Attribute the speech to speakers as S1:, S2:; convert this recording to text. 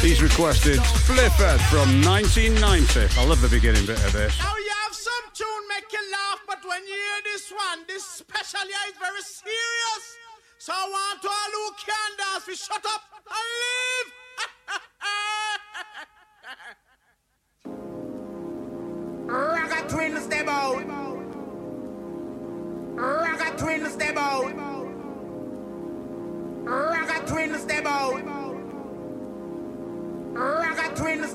S1: He's requested Flifford from 1990. I love the beginning bit of this.
S2: Now you have some tune make you laugh, but when you hear this one, this special is very serious. So I want to all who can dance, we shut up and leave. Ragga twin step out. Ragga twin step out.